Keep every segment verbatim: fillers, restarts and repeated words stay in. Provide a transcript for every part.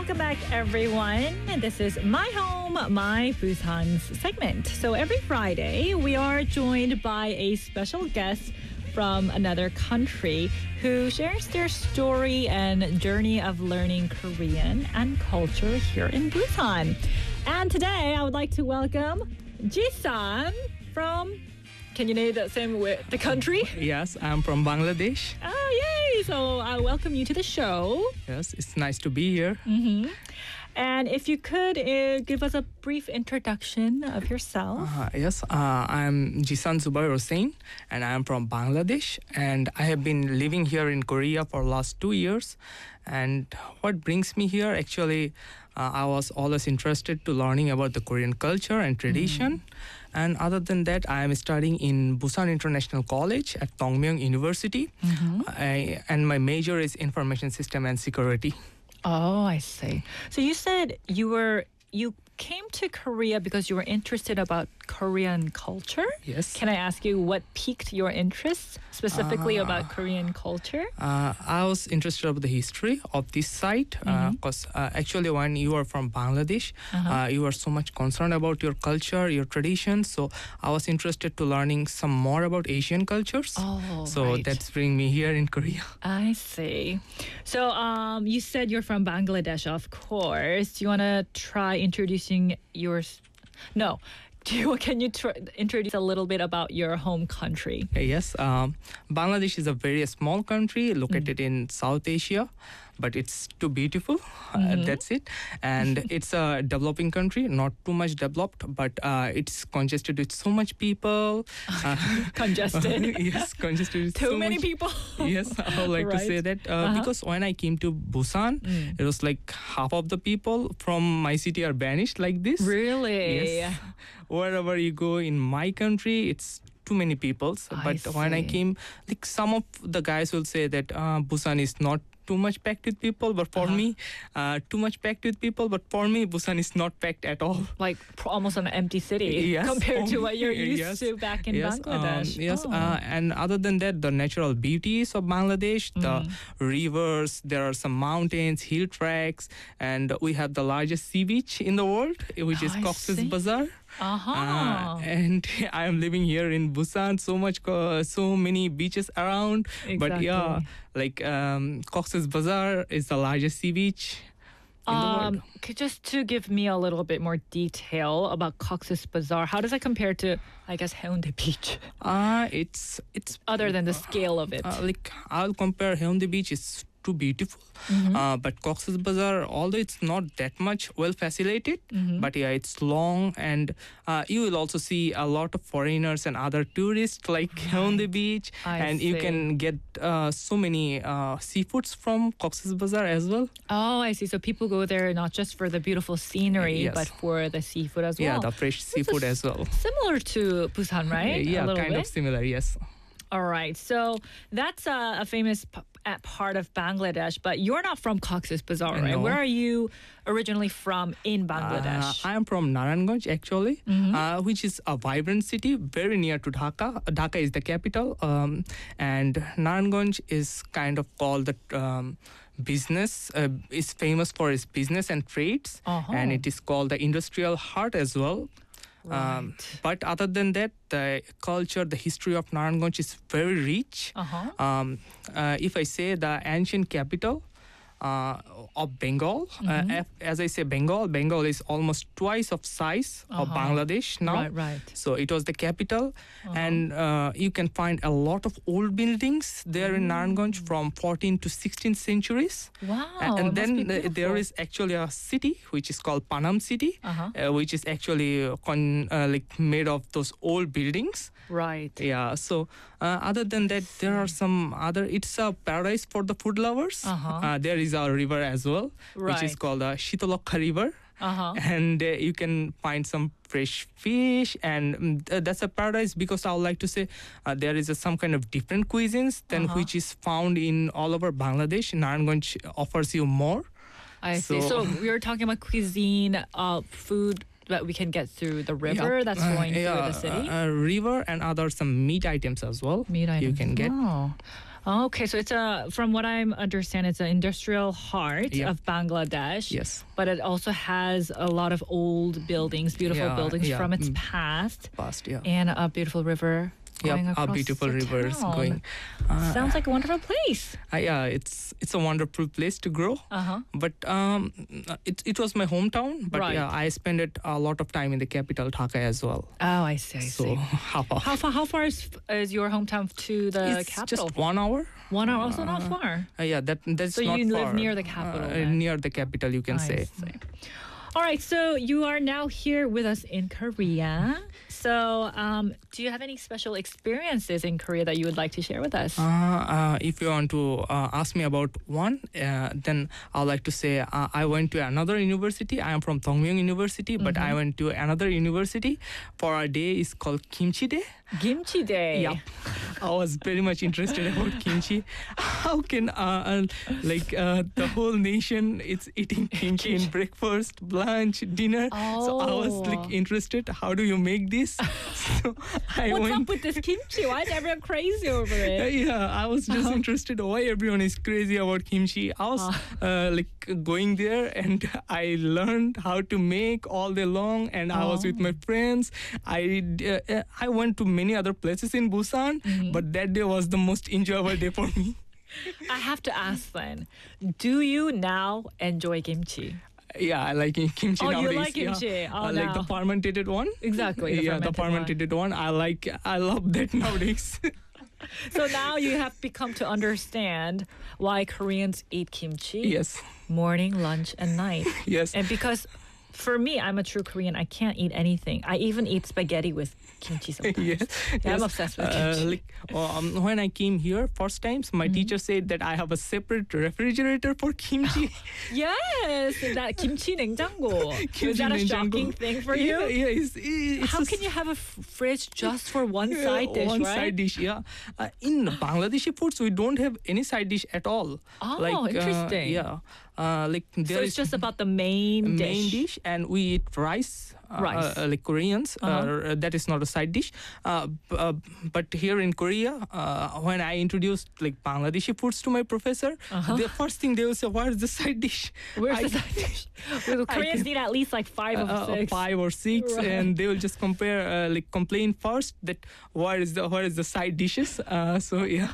Welcome back, everyone. This is My Home, My Busan's segment. So every Friday, we are joined by a special guest from another country who shares their story and journey of learning Korean and culture here in Busan. And today, I would like to welcome Ji-san from... Can you name the same with the country? Yes, I'm from Bangladesh. Oh, yay! So I welcome you to the show. Yes, it's nice to be here. Mm-hmm. And if you could uh, give us a brief introduction of yourself. Uh, yes, uh, I'm Ji-san Zubair Hossain, and I'm from Bangladesh. And I have been living here in Korea for last two years. And what brings me here, actually, uh, I was always interested to learning about the Korean culture and tradition. Mm. And other than that, I am studying in Busan International College at Dongmyeong University. Mm-hmm. I, and my major is Information System and Security. Oh, I see. So you said you were you came to Korea because you were interested about Korean culture? Yes. Can I ask you what piqued your interest specifically uh, about Korean culture? Uh, I was interested about the history of this site because mm-hmm. uh, uh, actually when you are from Bangladesh, uh-huh. uh, you are so much concerned about your culture, your traditions. So I was interested to learning some more about Asian cultures. Oh, so right. that's bring me here in Korea. I see. So um, you said you're from Bangladesh, of course. Do you want to try introducing yours? No. Do you, can you tr- introduce a little bit about your home country? Yes. Um, Bangladesh is a very small country located mm. in South Asia, but it's too beautiful. Mm-hmm. Uh, that's it. And it's a developing country, not too much developed, but uh, it's congested with so much people. Uh, congested? Yes, congested with Too so many much. people? Yes, I would like right. to say that. Uh, uh-huh. Because when I came to Busan, mm. it was like half of the people from my city are banished like this. Really? Yes. Wherever you go in my country, it's too many people. But I when I came, like some of the guys will say that uh, Busan is not too much packed with people, but for uh-huh. me, uh, too much packed with people, but for me, Busan is not packed at all. Like almost an empty city yes, compared um, to what you're used yes, to back in yes, Bangladesh. Um, yes, oh. uh, and other than that, the natural beauties of Bangladesh, mm. the rivers, there are some mountains, hill tracks, and we have the largest sea beach in the world, which oh, is Cox's Bazar. Uh-huh. Uh, and I am living here in Busan, so much, uh, so many beaches around. Exactly. But yeah, like um, Cox's Bazar is the largest sea beach in um, the world. Just to give me a little bit more detail about Cox's Bazar, how does that compare to, I guess, Haeundae Beach? Uh, it's it's other than the scale of it. Uh, like I'll compare Haeundae Beach is too beautiful, mm-hmm. uh, but Cox's Bazar, although it's not that much well facilitated, mm-hmm. but yeah, it's long, and uh, you will also see a lot of foreigners and other tourists like right. Haeundae Beach, I and see. you can get uh, so many uh, seafoods from Cox's Bazar as well. Oh, I see. So people go there not just for the beautiful scenery, yes. but for the seafood as well. Yeah, the fresh seafood as well. Similar to Busan, right? Yeah, a kind bit? of similar, yes. All right. So that's a, a famous p- part of Bangladesh, but you're not from Cox's Bazar, right? No. Where are you originally from in Bangladesh? Uh, I am from Narayanganj, actually, mm-hmm. uh, which is a vibrant city very near to Dhaka. Dhaka is the capital, um, and Narayanganj is kind of called the um, business, uh, is famous for its business and trades, uh-huh. and it is called the industrial heart as well. Right. Um, but other than that, the culture, the history of Narayanganj is very rich. Uh-huh. Um, uh, if I say the ancient capital uh, of Bengal, mm-hmm. uh, as I say Bengal, Bengal is almost twice of size uh-huh. of Bangladesh now. Right, right. So it was the capital, uh-huh. and uh, you can find a lot of old buildings there mm. in Narayanganj from fourteenth to sixteenth centuries. Wow. And, and then uh, there is actually a city which is called Panam City, uh-huh. uh, which is actually uh, con- uh, like made of those old buildings. Right. Yeah. So uh, other than that, there are some other. It's a paradise for the food lovers. Uh-huh. Uh, there is a river as well, right. which is called the Shitolokha River. Uh-huh. And uh, you can find some fresh fish, and um, th- that's a paradise because I would like to say uh, there is a, some kind of different cuisines than uh-huh. which is found in all over Bangladesh. Narayanganj offers you more. I so, see. So we were talking about cuisine, uh, food that we can get through the river yeah. that's going uh, through yeah, the city. Uh, river and other some meat items as well. Meat items. You can get. Oh. Okay, so it's a, from what I understand, it's an industrial heart Yep. of Bangladesh. Yes. But it also has a lot of old buildings, beautiful Yeah, buildings yeah, from its mm. past, Past, yeah. and a beautiful river going Yep, across a beautiful the rivers town. going. Uh, Sounds like a wonderful place. uh, yeah, it's it's a wonderful place to grow. Uh huh. But um, it it was my hometown. But Right. yeah, I spent it a lot of time in the capital, Dhaka, as well. Oh, I see. I So see. how far? How far? How far is is your hometown to the It's capital? just one hour. One hour. Also not far. Uh, yeah, that that's So not you live far. near the capital, Uh, then? near the capital, you can I say. see. All right, so you are now here with us in Korea. So, um, do you have any special experiences in Korea that you would like to share with us? Uh, uh, if you want to uh, ask me about one, uh, then I'd like to say uh, I went to another university. I am from Dongmyung University, but I went to another university for a day. It's called Kimchi Day. Kimchi Day. Yep. I was very much interested about kimchi. How can uh, uh, like uh, the whole nation is eating kimchi in breakfast, lunch, dinner? So I was Oh. like interested. How do you make this? So I What's went. up with this kimchi? Why is everyone crazy over Uh, it? yeah, I was just interested why everyone is crazy about kimchi. I was uh, like going there and I learned how to make all day long, and I was with my friends. I uh, uh, I went to many other places in Busan, but that day was the most enjoyable day for me. I have to ask then, do you now enjoy kimchi? Yeah, I like kimchi Oh, you nowadays. like kimchi. Yeah. Oh, I like the now. fermented one. Exactly, the yeah, the fermented fermented one. I like. I love that nowadays. So now you have become to understand why Koreans eat kimchi yes. morning, lunch, and night. Yes. And because for me, I'm a true Korean, I can't eat anything. I even eat spaghetti with kimchi sometimes. yes, Yeah, I'm yes. obsessed with Uh, kimchi. like, um, when I came here first times, my teacher said that I have a separate refrigerator for kimchi. Yes, that kimchi 냉장고. Is Kimchi that a 냉장고. shocking thing for you? Yeah, yeah. It's, it's How a can you have a f- fridge just for one Yeah, side dish, one right? side dish, yeah. Uh, in Bangladeshi foods, we don't have any side dish at all. Oh, like, uh, interesting. yeah, uh, like So there it's is just about the main dish. main dish, and we eat rice. Uh, Rice. uh, like Koreans, Uh-huh. uh, that is not a side dish. Uh, b- uh, but here in Korea, uh, when I introduced like Bangladeshi foods to my professor, the first thing they will say, "What is the side dish?" Where's I- the side dish? Well, Koreans need at least like five uh, of uh, six. five or six, Right. and they will just compare, uh, like complain first that where is the where is the side dishes. Uh, so yeah,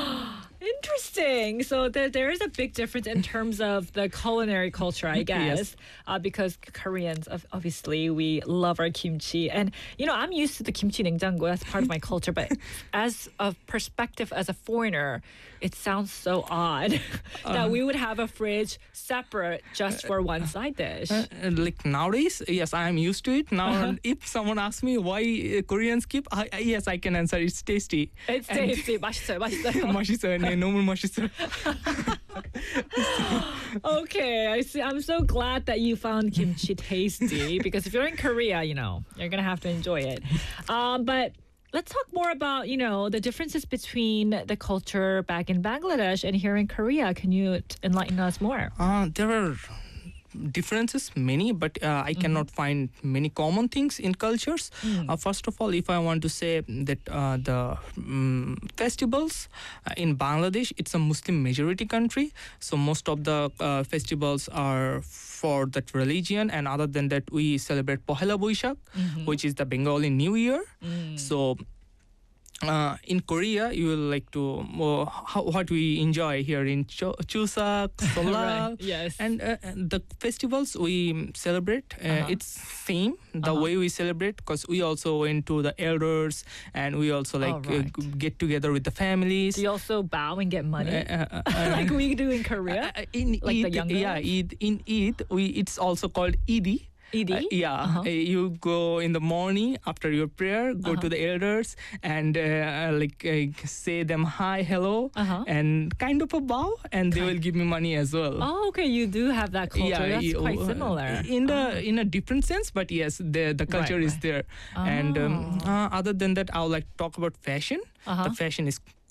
Interesting. So there, there is a big difference in terms of the culinary culture, I guess, Yes. uh, because Koreans, of- obviously, we love our kimchi, and you know, I'm used to the kimchi 냉장고. That's part of my culture, but as a perspective as a foreigner, it sounds so odd that we would have a fridge separate just for one side dish. Uh, uh, like nowadays, yes, I am used to it. Now, Uh-huh. if someone asks me why uh, Koreans keep, I, I- yes, I can answer. It's tasty. It's and- tasty. 맛있어요, 맛있어요. 맛있어요. 네, 너무 맛있어요. Okay, I see. I'm so glad that you found kimchi tasty because if you're in Korea, you know, you're going to have to enjoy it. Um, but let's talk more about, you know, the differences between the culture back in Bangladesh and here in Korea. Can you t- enlighten us more? Uh, there are differences many, but uh, I cannot find many common things in cultures. Uh, first of all, if I want to say that uh, the um, festivals uh, in Bangladesh, it's a Muslim majority country, so most of the uh, festivals are for that religion, and other than that we celebrate Pohela Boishak, which is the Bengali New Year. So uh, in Korea, you will like to uh, how, what we enjoy here in Cho- Chuseok, Solal, Right, yes. and, uh, and the festivals we celebrate. Uh, Uh-huh. It's same the Uh-huh. way we celebrate, because we also went to the elders, and we also like Oh, uh, right. g- get together with the families. Do you also bow and get money? Uh, uh, uh, like we do in Korea? uh, in Like the Eid, younger yeah, ones? Eid, in Eid, we it's also called Eidi. Eid? Uh, yeah, Uh-huh. Uh, you go in the morning after your prayer, go Uh-huh. to the elders and uh, like uh, say them hi, hello, Uh-huh. and kind of a bow, and they will give me money as well. Oh, okay. You do have that culture. That's you- quite uh, similar. in the in a different sense, but yes, the the culture Right, is right. there. And um, Oh. uh, other than that, I would like to talk about fashion. Uh-huh. The fashion is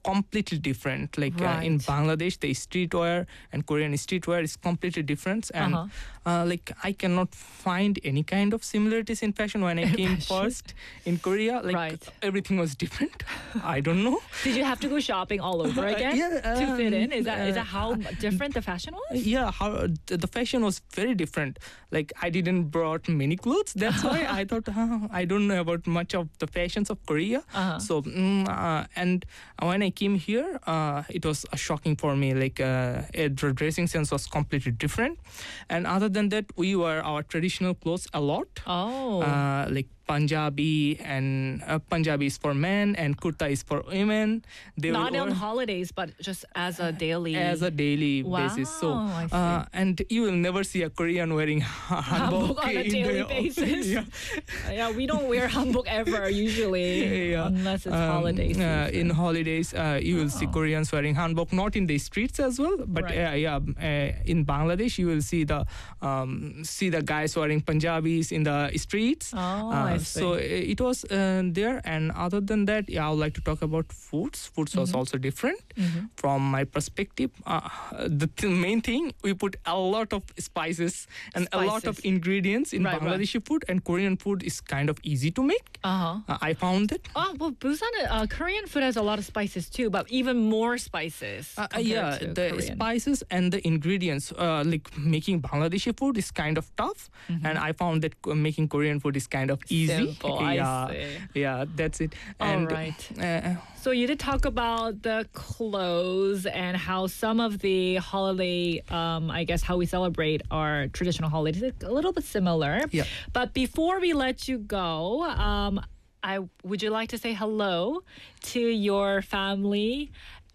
completely different. Like uh, in Right. Bangladesh, the streetwear and Korean streetwear is completely different. And Uh-huh. uh, like I cannot find any kind of similarities in fashion when I came Fashion. first in Korea. Like Right. everything was different. I don't know. Did you have to go shopping all over again yeah, to fit in? um, Is that is uh, that how different the fashion was? Yeah, how the the fashion was very different. Like I didn't brought many clothes. That's why I thought uh, I don't know about much of the fashions of Korea. Uh-huh. So mm, uh, and when I came here, uh, it was uh, shocking for me. Like uh, uh, the dressing sense was completely different. And other than that, we wear our traditional clothes a lot. Oh. Uh, like Punjabi and uh, Punjabi is for men and kurta is for women. They Not will on wear holidays, but just as a daily. as a daily basis. So, Wow, I see. uh, and you will never see a Korean wearing hanbok Hanbok on a in daily the- basis. yeah. Yeah, we don't wear hanbok ever usually, Yeah. unless it's Um, holiday season. uh, in holidays, uh, you will see Oh. Koreans wearing hanbok, not in the streets as well, but Right. uh, yeah, uh, in Bangladesh, you will see the um, see the guys wearing Punjabis in the streets. Oh, Uh, I see. so uh, it was uh, there, and other than that, yeah, I would like to talk about foods. Foods was Mhm. also different Mhm. from my perspective. Uh, the th- main thing, we put a lot of spices and a lot of Spices. ingredients in Right, right. Bangladeshi food, and Korean food is kind of easy to make. Uh-huh. Uh, I found it. Oh, well, Busan, uh, Korean food has a lot of spices too, but even more spices. Uh, uh, compared yeah, to the Korean. spices and the ingredients, uh, like making Bangladeshi food is kind of tough, and I found that co- making Korean food is kind of easy. Mm-hmm. Simple, I yeah, see. yeah, that's it. All And right. uh, So you did talk about the clothes and how some of the holiday, um, I guess, how we celebrate our traditional holidays is a little bit similar. Yeah. But before we let you go, um, I would you like to say hello to your family?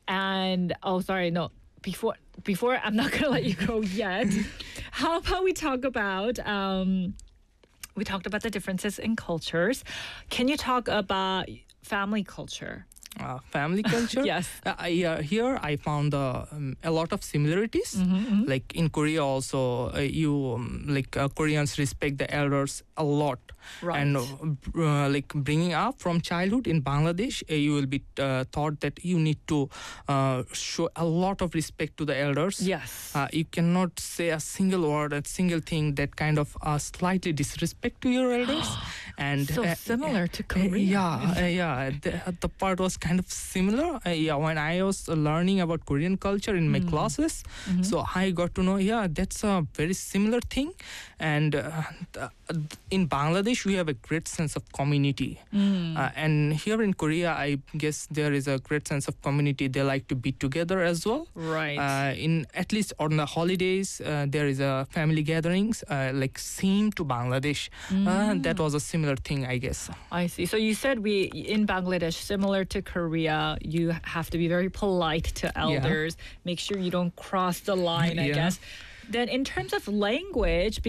And oh, sorry, no. Before before I'm not gonna let you go yet. How about we talk about? Um, we talked about the differences in cultures. Can you talk about family culture? uh, family culture. Yes. Uh, I, uh, here I found uh, um, a lot of similarities. Mm-hmm, Like in Korea also, uh, you um, like uh, Koreans respect the elders a lot. Right. And uh, b- uh, like bringing up from childhood in Bangladesh, uh, you will be uh, taught that you need to uh, show a lot of respect to the elders. Yes. Uh, you cannot say a single word, a single thing that kind of uh, slightly disrespect to your elders. and so uh, similar to uh, Korea. yeah, uh, yeah. The, the part was kind of similar. Uh, yeah, when I was learning about Korean culture in my classes, Mhm. so I got to know. Yeah, that's a very similar thing. And uh, th- in Bangladesh, we have a great sense of community. Mm. Uh, and here in Korea, I guess there is a great sense of community. They like to be together as well. Right. Uh, in at least on the holidays, uh, there is a family gatherings uh, like same to Bangladesh. Uh, that was a similar thing, I guess. I see. So you said we in Bangladesh, similar to Korea, you have to be very polite to elders. Make sure you don't cross the line, I Yeah. guess. Then in terms of language,